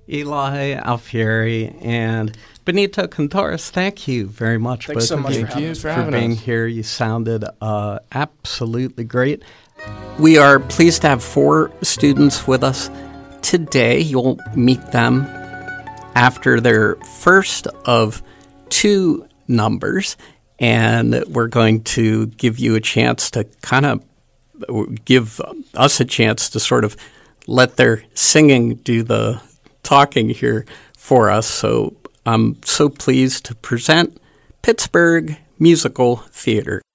Eli Alfieri and Benito Cantoris, thank you very much. Thanks so much for being here. You sounded absolutely great. We are pleased to have 4 students with us today. You'll meet them after their first of 2 numbers, and we're going to give you a chance to give us a chance to sort of let their singing do the talking here for us. So I'm so pleased to present Pittsburgh Musical Theater.